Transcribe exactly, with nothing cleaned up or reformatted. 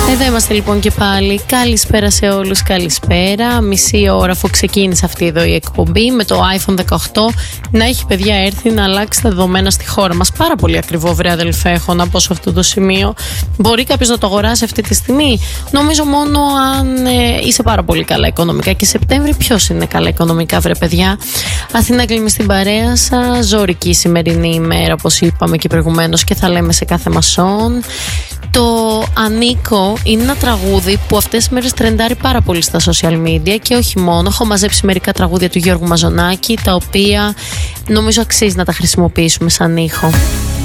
Εδώ είμαστε λοιπόν και πάλι. Καλησπέρα σε όλους, καλησπέρα. Μισή ώρα αφού ξεκίνησε αυτή εδώ η εκπομπή με το άιφον δεκαοκτώ να έχει, παιδιά, έρθει να αλλάξει τα δεδομένα στη χώρα μας. Πάρα πολύ ακριβό, βρε αδελφέ, έχω να πω σε αυτό το σημείο. Μπορεί κάποιος να το αγοράσει αυτή τη στιγμή? Νομίζω μόνο αν ε, είσαι πάρα πολύ καλά οικονομικά. Και Σεπτέμβρη ποιος είναι καλά οικονομικά, βρε παιδιά? Αθηνά κλείνει στην παρέα σας. Ζωρική σημερινή ημέρα, όπως είπαμε και προηγουμένως, και θα λέμε σε κάθε μασόν. Το Ανίκο είναι ένα τραγούδι που αυτές τις μέρες τρεντάρει πάρα πολύ στα social media και όχι μόνο. Έχω μαζέψει μερικά τραγούδια του Γιώργου Μαζονάκη, τα οποία νομίζω αξίζει να τα χρησιμοποιήσουμε σαν ήχο.